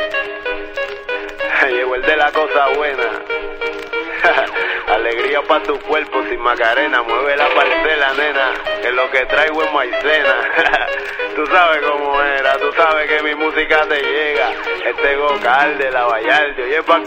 Llegó el de la cosa buena. Alegría pa' tu cuerpo sin Macarena. Mueve la parcela, nena, que lo que traigo es maicena. Tú sabes cómo era, tú sabes que mi música te llega. Este Gocal de la Vallardio, y es pa'